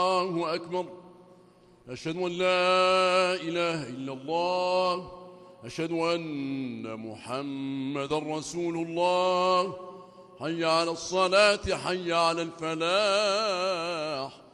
الله أكبر. أشهد أن لا إله إلا الله. أشهد أن محمدا رسول الله. حي على الصلاة، حي على الفلاح.